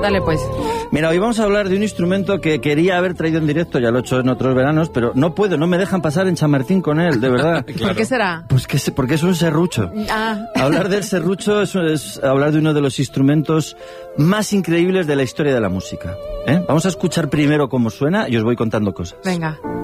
Dale pues. Mira, hoy vamos a hablar de un instrumento que quería haber traído en directo, ya lo he hecho en otros veranos, pero no puedo, no me dejan pasar en Chamartín con él, de verdad. Claro. ¿Por qué será? Pues porque es un serrucho. Hablar del serrucho es hablar de uno de los instrumentos más increíbles de la historia de la música. Vamos a escuchar primero cómo suena y os voy contando cosas. Venga.